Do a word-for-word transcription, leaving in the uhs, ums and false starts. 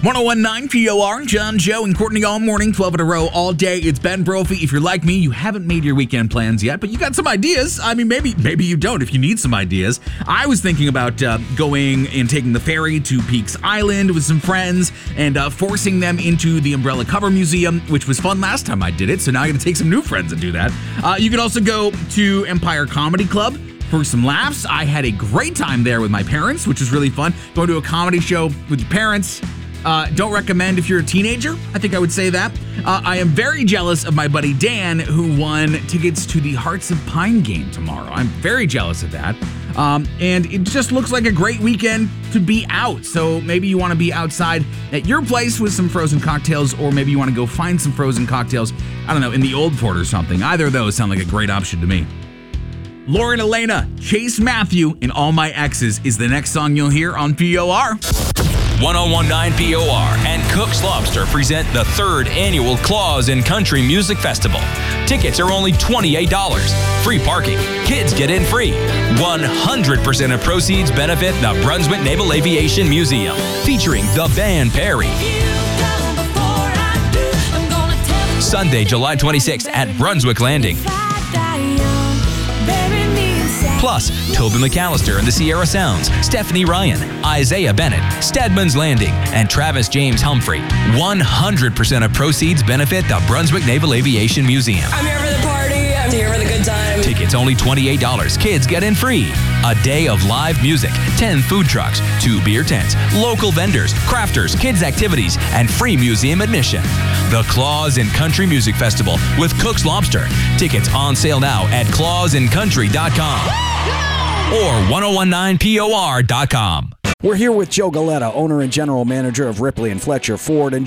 ten nineteen P O R, John, Joe, and Courtney all morning, twelve in a row, all day. It's Ben Brophy. If you're like me, you haven't made your weekend plans yet, but you got some ideas. I mean, maybe maybe you don't if you need some ideas. I was thinking about uh, going and taking the ferry to Peaks Island with some friends and uh, forcing them into the Umbrella Cover Museum, which was fun last time I did it, so now I'm going to take some new friends and do that. Uh, you could also go to Empire Comedy Club for some laughs. I had a great time there with my parents, which was really fun. Going to a comedy show with your parents. Uh, don't recommend if you're a teenager. I think I would say that. Uh, I am very jealous of my buddy Dan, who won tickets to the Hearts of Pine game tomorrow. I'm very jealous of that. Um, and it just looks like a great weekend to be out. So maybe you want to be outside at your place with some frozen cocktails, or maybe you want to go find some frozen cocktails, I don't know, in the Old Port or something. Either of those sound like a great option to me. Lauren Elena, Chase Matthew, and All My Exes is the next song you'll hear on P O R. ten nineteen P O R and Cook's Lobster present the third annual Claus and Country Music Festival. Tickets are only twenty-eight dollars. Free parking. Kids get in free. one hundred percent of proceeds benefit the Brunswick Naval Aviation Museum, featuring the band Perry. Sunday, July twenty-sixth at Brunswick Landing. Plus, Tobin McAllister and the Sierra Sounds, Stephanie Ryan, Isaiah Bennett, Stedman's Landing, and Travis James Humphrey. one hundred percent of proceeds benefit the Brunswick Naval Aviation Museum. I'm here for the party. I'm here for the good time. Tickets only twenty-eight dollars. Kids get in free. A day of live music, ten food trucks, two beer tents, local vendors, crafters, kids activities, and free museum admission. The Claus and Country Music Festival with Cook's Lobster. Tickets on sale now at claus and country dot com or ten nineteen P O R dot com. We're here with Joe Galetta, owner and general manager of Ripley and Fletcher Ford and